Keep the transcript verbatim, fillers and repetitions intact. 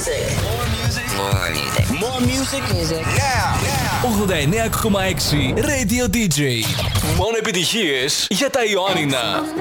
music. More music. More music. More music. Music. Now. ογδόντα εννέα κόμμα έξι Radio ντι τζέι. Μόνο επιτυχίες για τα Ιωάννινα.